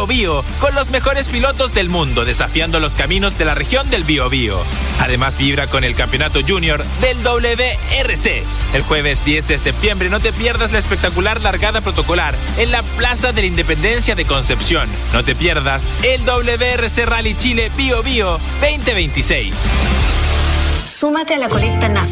Biobío con los mejores pilotos del mundo, desafiando los caminos de la región del Biobío. Además, vibra con el campeonato junior del WRC. El jueves 10 de septiembre no te pierdas la espectacular largada protocolar en la Plaza de la Independencia de Concepción. No te pierdas el WRC Rally Chile Biobío 2026. Súmate a la colecta nacional.